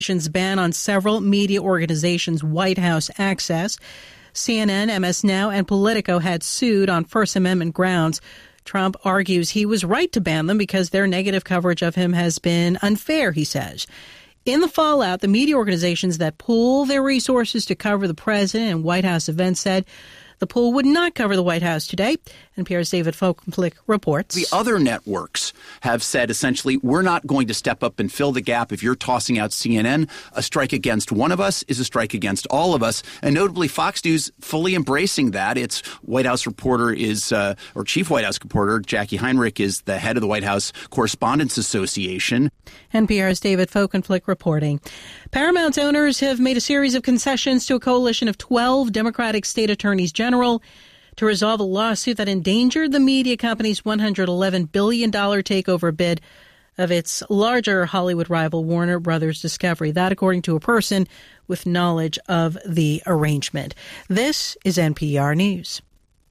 ban on several media organizations' White House access. CNN, MS Now, and Politico had sued on First Amendment grounds. Trump argues he was right to ban them because their negative coverage of him has been unfair, he says. In the fallout, the media organizations that pool their resources to cover the president and White House events said the pool would not cover the White House today. NPR's David Folkenflik reports. The other networks have said essentially, we're not going to step up and fill the gap. If you're tossing out CNN, a strike against one of us is a strike against all of us. And notably, Fox News fully embracing that. Its White House reporter is, or chief White House reporter, Jackie Heinrich, is the head of the White House Correspondents Association. NPR's David Folkenflik reporting. Paramount owners have made a series of concessions to a coalition of 12 Democratic state attorneys general to resolve a lawsuit that endangered the media company's $111 billion takeover bid of its larger Hollywood rival Warner Brothers Discovery. That, according to a person with knowledge of the arrangement. This is NPR News.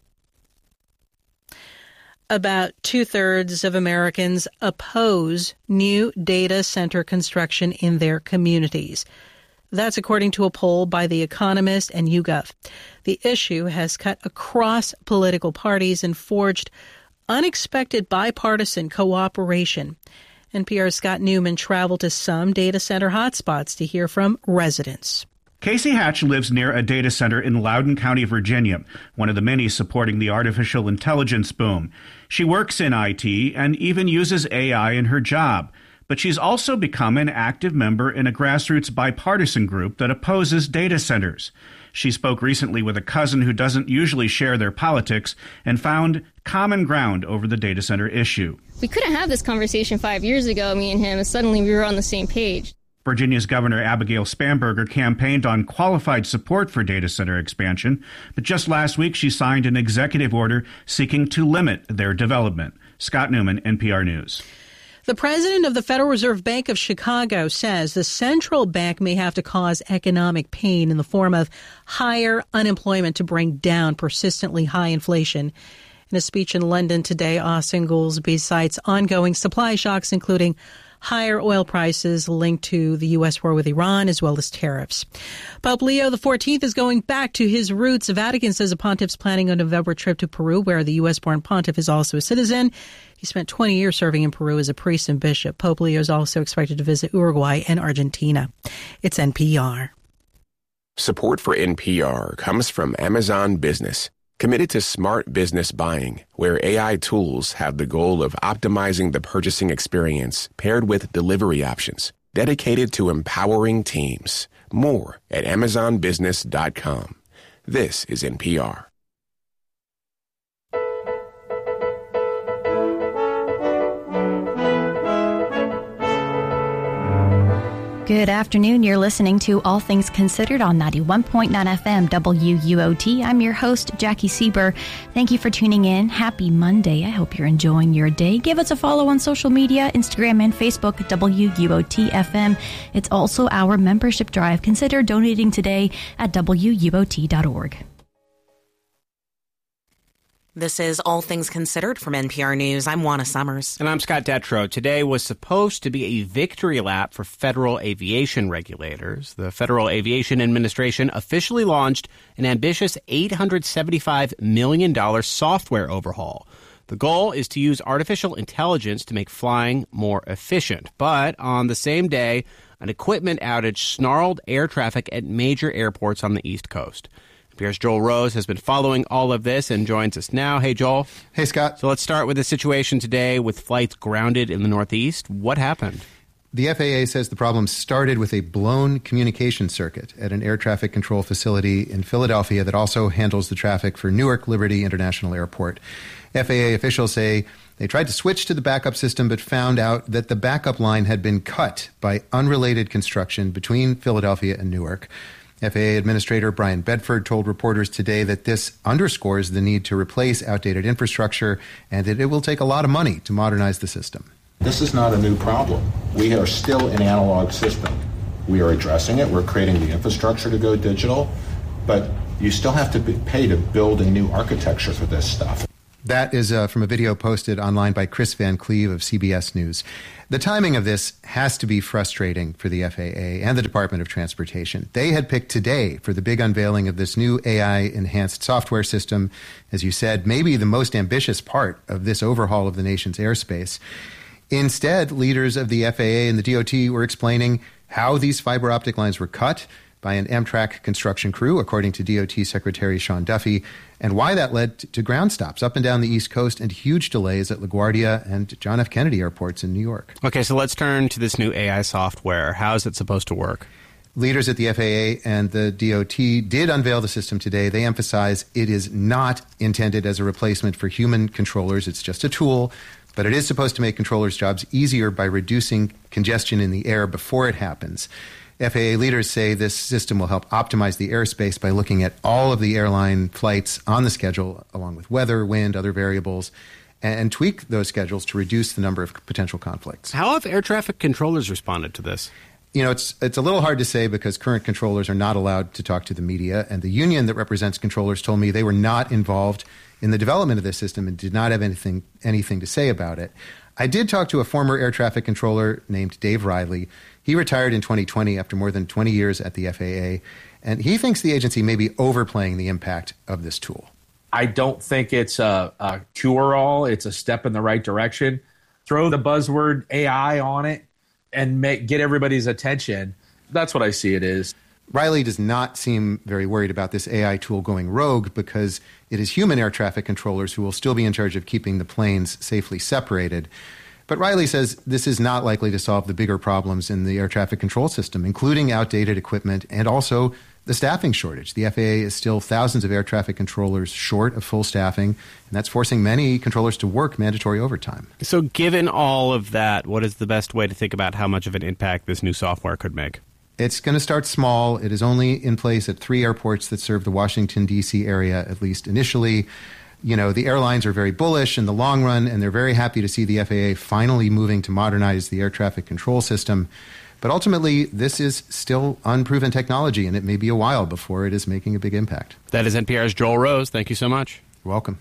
About 2/3 of Americans oppose new data center construction in their communities. That's according to a poll by The Economist and YouGov. The issue has cut across political parties and forged unexpected bipartisan cooperation. NPR's Scott Newman traveled to some data center hotspots to hear from residents. Casey Hatch lives near a data center in Loudoun County, Virginia, one of the many supporting the artificial intelligence boom. She works in IT and even uses AI in her job. But she's also become an active member in a grassroots bipartisan group that opposes data centers. She spoke recently with a cousin who doesn't usually share their politics and found common ground over the data center issue. We couldn't have this conversation 5 years ago, me and him, and suddenly we were on the same page. Virginia's Governor Abigail Spanberger campaigned on qualified support for data center expansion, but just last week she signed an executive order seeking to limit their development. Scott Newman, NPR News. The president of the Federal Reserve Bank of Chicago says the central bank may have to cause economic pain in the form of higher unemployment to bring down persistently high inflation. In a speech in London today, Austin Goolsbee cites ongoing supply shocks, including higher oil prices linked to the U.S. war with Iran, as well as tariffs. Pope Leo XIV is going back to his roots. The Vatican says the pontiff's planning a November trip to Peru, where the U.S.-born pontiff is also a citizen. He spent 20 years serving in Peru as a priest and bishop. Pope Leo is also expected to visit Uruguay and Argentina. It's NPR. Support for NPR comes from Amazon Business, committed to smart business buying, where AI tools have the goal of optimizing the purchasing experience paired with delivery options, dedicated to empowering teams. More at AmazonBusiness.com. This is NPR. Good afternoon. You're listening to All Things Considered on 91.9 FM WUOT. I'm your host, Jackie Sieber. Thank you for tuning in. Happy Monday. I hope you're enjoying your day. Give us a follow on social media, Instagram and Facebook, WUOT FM. It's also our membership drive. Consider donating today at WUOT.org. This is All Things Considered from NPR News. I'm Juana Summers. And I'm Scott Detrow. Today was supposed to be a victory lap for federal aviation regulators. The Federal Aviation Administration officially launched an ambitious $875 million software overhaul. The goal is to use artificial intelligence to make flying more efficient. But on the same day, an equipment outage snarled air traffic at major airports on the East Coast. NPR's Joel Rose has been following all of this and joins us now. Hey, Joel. Hey, Scott. So let's start with the situation today with flights grounded in the Northeast. What happened? The FAA says the problem started with a blown communication circuit at an air traffic control facility in Philadelphia that also handles the traffic for Newark Liberty International Airport. FAA officials say they tried to switch to the backup system but found out that the backup line had been cut by unrelated construction between Philadelphia and Newark. FAA Administrator Brian Bedford told reporters today that this underscores the need to replace outdated infrastructure and that it will take a lot of money to modernize the system. This is not a new problem. We are still an analog system. We are addressing it. We're creating the infrastructure to go digital, but you still have to pay to build a new architecture for this stuff. That is from a video posted online by Chris Van Cleve of CBS News. The timing of this has to be frustrating for the FAA and the Department of Transportation. They had picked today for the big unveiling of this new AI-enhanced software system, as you said, maybe the most ambitious part of this overhaul of the nation's airspace. Instead, leaders of the FAA and the DOT were explaining how these fiber optic lines were cut by an Amtrak construction crew, according to DOT Secretary Sean Duffy, and why that led to ground stops up and down the East Coast and huge delays at LaGuardia and John F. Kennedy airports in New York. Okay, so let's turn to this new AI software. How is it supposed to work? Leaders at the FAA and the DOT did unveil the system today. They emphasize it is not intended as a replacement for human controllers. It's just a tool, but it is supposed to make controllers' jobs easier by reducing congestion in the air before it happens. FAA leaders say this system will help optimize the airspace by looking at all of the airline flights on the schedule, along with weather, wind, other variables, and tweak those schedules to reduce the number of potential conflicts. How have air traffic controllers responded to this? You know, it's a little hard to say because current controllers are not allowed to talk to the media, and the union that represents controllers told me they were not involved in the development of this system and did not have anything to say about it. I did talk to a former air traffic controller named Dave Riley. He retired in 2020 after more than 20 years at the FAA, and he thinks the agency may be overplaying the impact of this tool. I don't think it's a cure-all. It's a step in the right direction. Throw the buzzword AI on it and get everybody's attention. That's what I see it is. Riley does not seem very worried about this AI tool going rogue because it is human air traffic controllers who will still be in charge of keeping the planes safely separated. But Riley says this is not likely to solve the bigger problems in the air traffic control system, including outdated equipment and also the staffing shortage. The FAA is still thousands of air traffic controllers short of full staffing, and that's forcing many controllers to work mandatory overtime. So given all of that, what is the best way to think about how much of an impact this new software could make? It's going to start small. It is only in place at 3 airports that serve the Washington, D.C. area, at least initially. You know, the airlines are very bullish in the long run, and they're very happy to see the FAA finally moving to modernize the air traffic control system. But ultimately, this is still unproven technology, and it may be a while before it is making a big impact. That is NPR's Joel Rose. Thank you so much. You're welcome.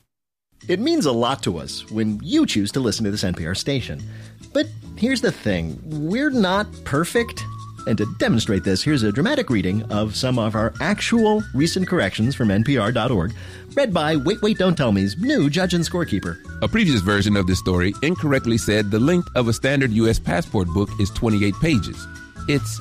It means a lot to us when you choose to listen to this NPR station. But here's the thing. We're not perfect. And to demonstrate this, here's a dramatic reading of some of our actual recent corrections from NPR.org, read by Wait, Wait, Don't Tell Me's new judge and scorekeeper. A previous version of this story incorrectly said the length of a standard U.S. passport book is 28 pages. It's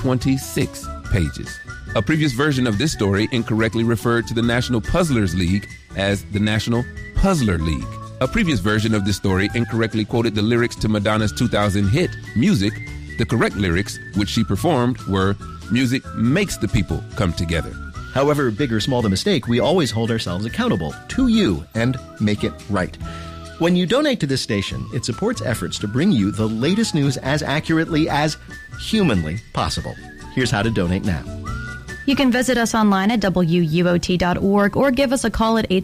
26 pages. A previous version of this story incorrectly referred to the National Puzzlers League as the National Puzzler League. A previous version of this story incorrectly quoted the lyrics to Madonna's 2000 hit, Music. The correct lyrics, which she performed, were, "Music makes the people come together." However big or small the mistake, we always hold ourselves accountable to you and make it right. When you donate to this station, it supports efforts to bring you the latest news as accurately as humanly possible. Here's how to donate now. You can visit us online at WUOT.org or give us a call at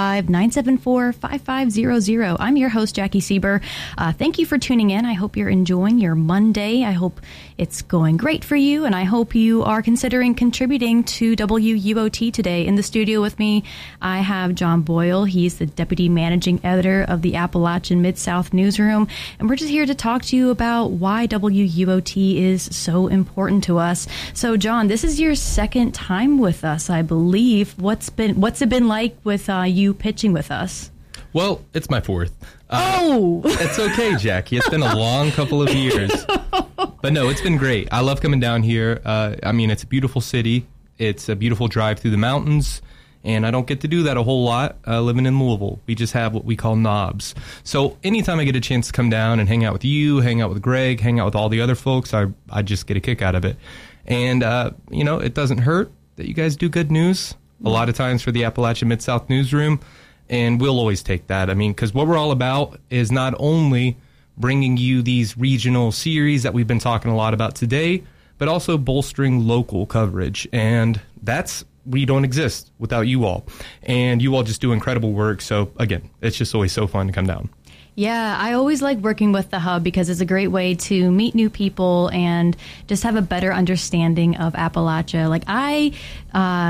865-974-5500. I'm your host, Jackie Sieber. Thank you for tuning in. I hope you're enjoying your Monday. I hope it's going great for you, and I hope you are considering contributing to WUOT today. In the studio with me, I have John Boyle. He's the Deputy Managing Editor of the Appalachian Mid-South Newsroom, and we're just here to talk to you about why WUOT is so important to us. So, John, this is your second time with us, I believe. What's it been like with you pitching with us? Well, it's my fourth. It's okay, Jackie. It's been a long couple of years. But no, it's been great. I love coming down here. I mean, it's a beautiful city. It's a beautiful drive through the mountains. And I don't get to do that a whole lot living in Louisville. We just have what we call knobs. So anytime I get a chance to come down and hang out with you, hang out with Greg, hang out with all the other folks, I just get a kick out of it. And, it doesn't hurt that you guys do good news a lot of times for the Appalachian Mid-South Newsroom. And we'll always take that. I mean, because what we're all about is not only bringing you these regional series that we've been talking a lot about today, but also bolstering local coverage. And we don't exist without you all. And you all just do incredible work. So, again, it's just always so fun to come down. Yeah, I always like working with the Hub because it's a great way to meet new people and just have a better understanding of Appalachia. Like, I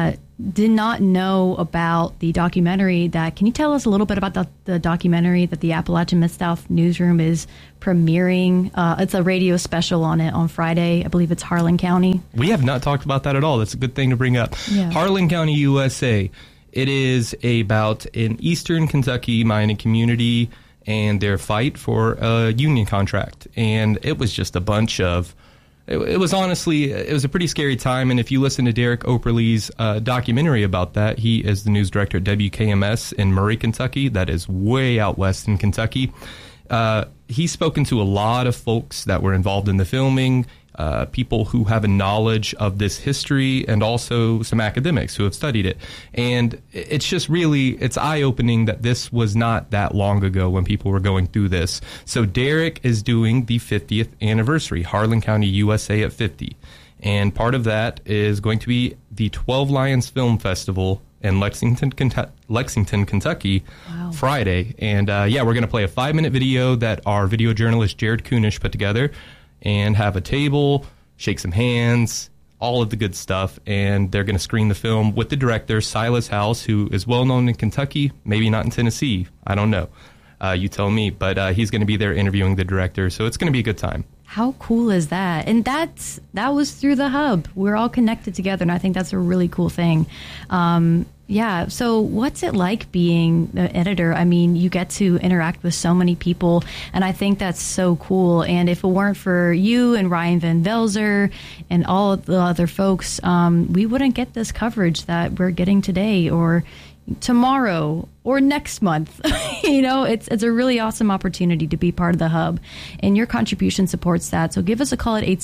did not know about the documentary can you tell us a little bit about the documentary that the Appalachian Mid-South Newsroom is premiering? It's a radio special on it on Friday. I believe it's Harlan County. We have not talked about that at all. That's a good thing to bring up. Yeah. Harlan County, USA. It is about an eastern Kentucky mining community and their fight for a union contract. And it was just a bunch of... It was a pretty scary time, and if you listen to Derek Operley's documentary about that, he is the news director at WKMS in Murray, Kentucky. That is way out west in Kentucky. He's spoken to a lot of folks that were involved in the filming, people who have a knowledge of this history, and also some academics who have studied it. And it's just it's eye-opening that this was not that long ago when people were going through this. So Derek is doing the 50th anniversary, Harlan County, USA at 50. And part of that is going to be the 12 Lions Film Festival in Lexington, Kentucky, Friday. And we're going to play a 5-minute video that our video journalist Jared Kunish put together, and have a table, shake some hands, all of the good stuff. And they're going to screen the film with the director, Silas House, who is well known in Kentucky, maybe not in Tennessee. I don't know. You tell me. But he's going to be there interviewing the director. So it's going to be a good time. How cool is that? And that was through the hub. We're all connected together, and I think that's a really cool thing. So what's it like being the editor? I mean, you get to interact with so many people, and I think that's so cool. And if it weren't for you and Ryan Van Velzer and all of the other folks, we wouldn't get this coverage that we're getting today or tomorrow or next month. It's a really awesome opportunity to be part of the hub, and your contribution supports that. So give us a call at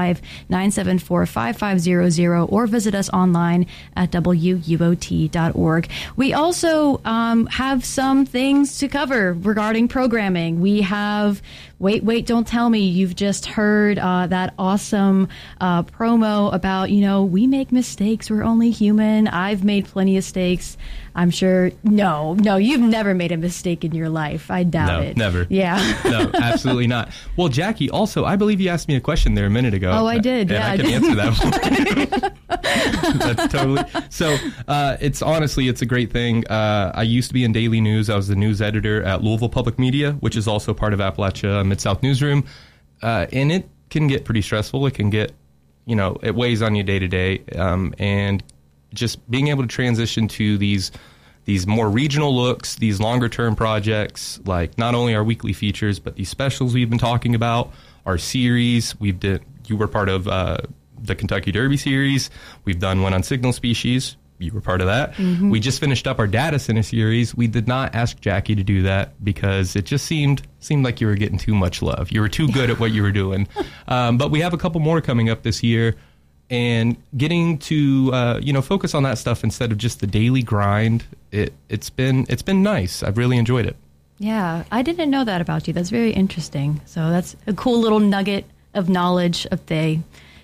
865-974-5500 or visit us online at wuot.org. We also have some things to cover regarding programming. We have Wait, Don't Tell Me. You've just heard that awesome promo about, we make mistakes. We're only human. I've made plenty of mistakes. I'm sure. No, you've never made a mistake in your life. I doubt it. No, never. Yeah. No, absolutely not. Well, Jackie, also, I believe you asked me a question there a minute ago. Oh, I did. And I can answer that one. That's totally. So it's a great thing. I used to be in Daily News. I was the news editor at Louisville Public Media, which is also part of Appalachia Mid-South Newsroom. And it can get pretty stressful. It can get, it weighs on you day to day. And just being able to transition to these more regional looks, these longer term projects, like not only our weekly features, but these specials we've been talking about, our series. You were part of the Kentucky Derby series. We've done one on signal species. You were part of that. Mm-hmm. We just finished up our data center series. We did not ask Jackie to do that because it just seemed like you were getting too much love. You were too good at what you were doing. But we have a couple more coming up this year. And getting to focus on that stuff instead of just the daily grind, it's been nice. I've really enjoyed it. Yeah, I didn't know that about you. That's very interesting. So that's a cool little nugget of knowledge of today.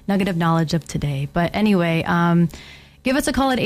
But anyway, give us a call at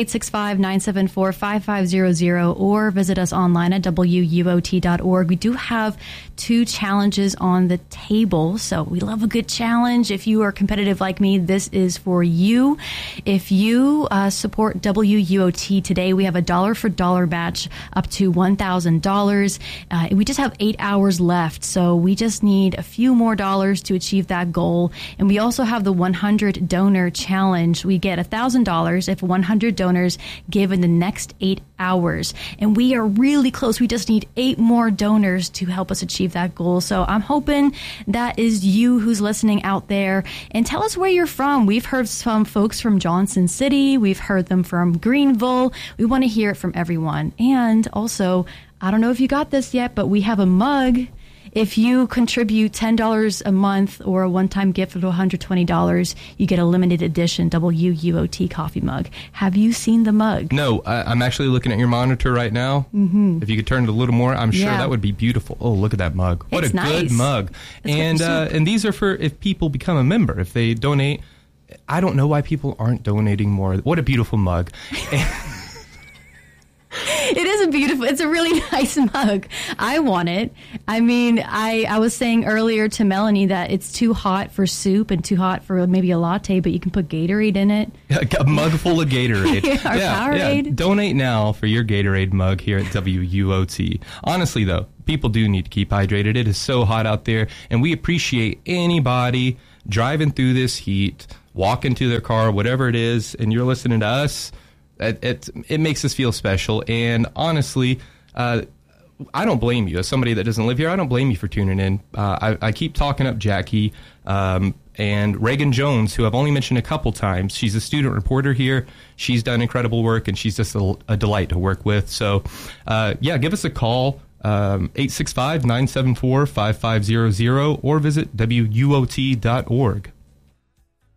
865-974-5500 or visit us online at wuot.org. We do have 2 challenges on the table, so we love a good challenge. If you are competitive like me, this is for you. If you support WUOT today, we have a $1 for $1 match up to $1,000. We just have 8 hours left, so we just need a few more dollars to achieve that goal. And we also have the 100 donor challenge. We get $1,000 if 100 donors give in the next 8 hours. And we are really close. We just need 8 more donors to help us achieve that goal. So I'm hoping that is you who's listening out there. And tell us where you're from. We've heard some folks from Johnson City. We've heard them from Greenville. We want to hear it from everyone. And also, I don't know if you got this yet, but we have a mug. If you contribute $10 a month or a one-time gift of $120, you get a limited edition WUOT coffee mug. Have you seen the mug? No, I'm actually looking at your monitor right now. Mm-hmm. If you could turn it a little more, I'm sure that would be beautiful. Oh, look at that mug. What it's a nice. Good mug. And these are for if people become a member. If they donate, I don't know why people aren't donating more. What a beautiful mug. It is a it's a really nice mug. I want it. I mean, I was saying earlier to Melanie that it's too hot for soup and too hot for maybe a latte, but you can put Gatorade in it. A mug full of Gatorade. Or Powerade. Yeah. Donate now for your Gatorade mug here at WUOT. Honestly, though, people do need to keep hydrated. It is so hot out there, and we appreciate anybody driving through this heat, walking to their car, whatever it is, and you're listening to us. It makes us feel special, and honestly, I don't blame you. As somebody that doesn't live here, I don't blame you for tuning in. I keep talking up Jackie and Reagan Jones, who I've only mentioned a couple times. She's a student reporter here. She's done incredible work, and she's just a delight to work with. So, give us a call, 865-974-5500, or visit WUOT.org.